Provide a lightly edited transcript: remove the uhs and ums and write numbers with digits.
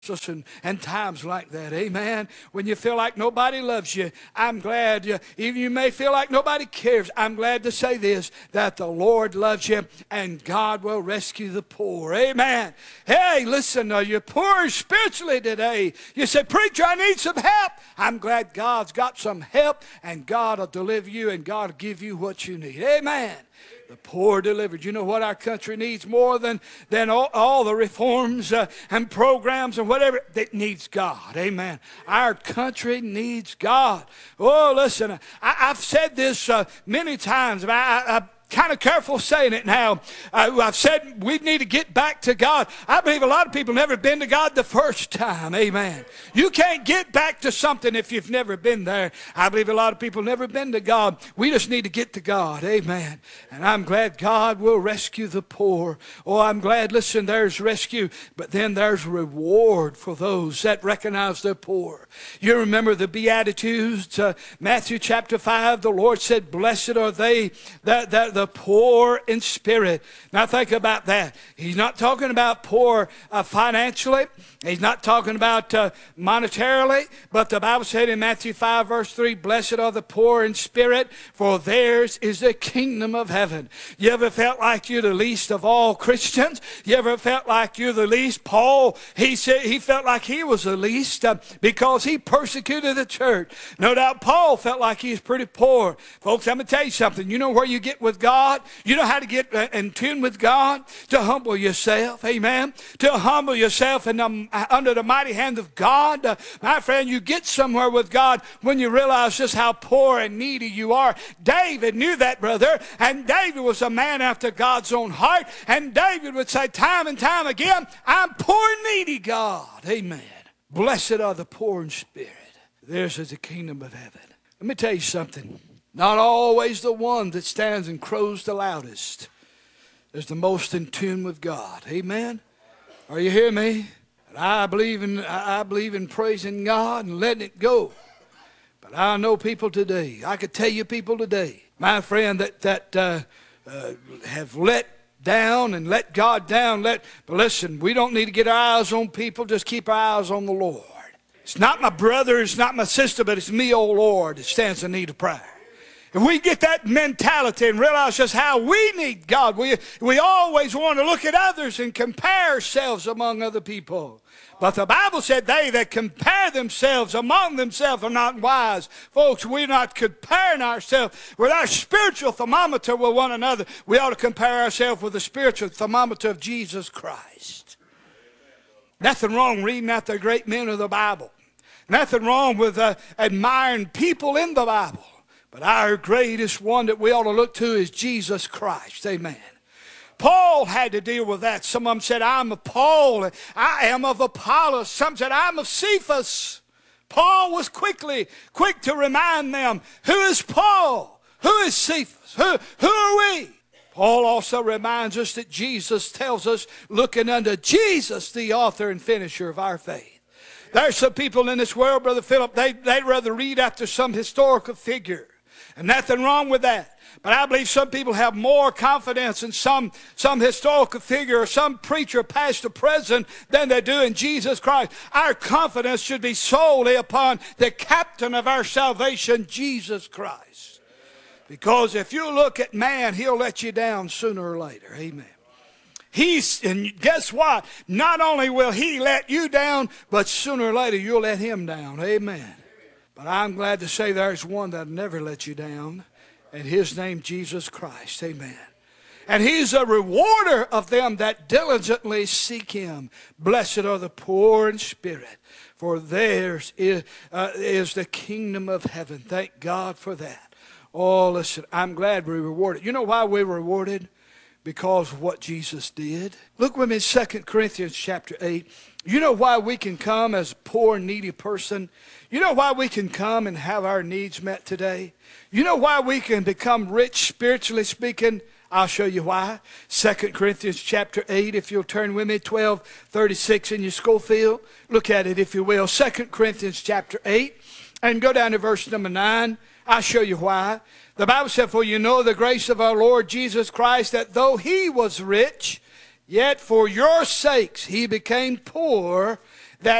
and times like that, amen. When you feel like nobody loves you, I'm glad, even you may feel like nobody cares, I'm glad to say this, that the Lord loves you and God will rescue the poor, amen. Hey, listen, you're poor spiritually today. You say, preacher, I need some help. I'm glad God's got some help and God will deliver you and God will give you what you need, amen. The poor delivered. You know what our country needs more than all the reforms and programs and whatever? It needs God. Amen. Our country needs God. Oh, listen, I've said this many times. I'm kind of careful saying it now. I've said we need to get back to God. I believe a lot of people never been to God the first time. Amen. You can't get back to something if you've never been there. I believe a lot of people never been to God. We just need to get to God. Amen. And I'm glad God will rescue the poor. Oh, I'm glad, listen, there's rescue, but then there's reward for those that recognize they're poor. You remember the Beatitudes, Matthew chapter 5, the Lord said, blessed are they that the poor in spirit. Now think about that. He's not talking about poor financially. He's not talking about monetarily. But the Bible said in Matthew 5 verse 3, blessed are the poor in spirit, for theirs is the kingdom of heaven. You ever felt like you're the least of all Christians? You ever felt like you're the least? Paul, he said he felt like he was the least because he persecuted the church. No doubt Paul felt like he was pretty poor. Folks, I'm going to tell you something. You know where you get with God? You know how to get in tune with God? To humble yourself, amen? To humble yourself under the mighty hand of God. My friend, you get somewhere with God when you realize just how poor and needy you are. David knew that, brother, and David was a man after God's own heart, and David would say time and time again, I'm poor and needy, God, amen. Blessed are the poor in spirit. Theirs is the kingdom of heaven. Let me tell you something. Not always the one that stands and crows the loudest is the most in tune with God. Amen? Are you hearing me? And I believe in praising God and letting it go. But I know people today, I could tell you people today, my friend, that have let down and let God down. But listen, we don't need to get our eyes on people. Just keep our eyes on the Lord. It's not my brother, it's not my sister, but it's me, oh Lord, that stands in need of prayer. If we get that mentality and realize just how we need God, we always want to look at others and compare ourselves among other people. But the Bible said they that compare themselves among themselves are not wise. Folks, we're not comparing ourselves with our spiritual thermometer with one another. We ought to compare ourselves with the spiritual thermometer of Jesus Christ. Nothing wrong reading after great men of the Bible. Nothing wrong with admiring people in the Bible. But our greatest one that we ought to look to is Jesus Christ. Amen. Paul had to deal with that. Some of them said, I'm of Paul. I am of Apollos. Some said, I'm of Cephas. Paul was quick to remind them, who is Paul? Who is Cephas? Who are we? Paul also reminds us that Jesus tells us, looking unto Jesus, the author and finisher of our faith. There's some people in this world, Brother Philip, they'd rather read after some historical figure. And nothing wrong with that. But I believe some people have more confidence in some historical figure or some preacher past or present than they do in Jesus Christ. Our confidence should be solely upon the captain of our salvation, Jesus Christ. Because if you look at man, he'll let you down sooner or later. Amen. And guess what? Not only will he let you down, but sooner or later you'll let him down. Amen. But I'm glad to say there's one that'll never let you down, and his name Jesus Christ. Amen. And he's a rewarder of them that diligently seek him. Blessed are the poor in spirit, for theirs is the kingdom of heaven. Thank God for that. Oh, listen, I'm glad we're rewarded. You know why we're rewarded? Because of what Jesus did. Look with me in 2 Corinthians chapter 8. You know why we can come as a poor, needy person? You know why we can come and have our needs met today? You know why we can become rich, spiritually speaking? I'll show you why. 2 Corinthians chapter 8, if you'll turn with me, 12:36 in your Schofield. Look at it, if you will. 2 Corinthians chapter 8, and go down to verse number 9. I'll show you why. The Bible said, for you know the grace of our Lord Jesus Christ, that though he was rich, yet for your sakes he became poor,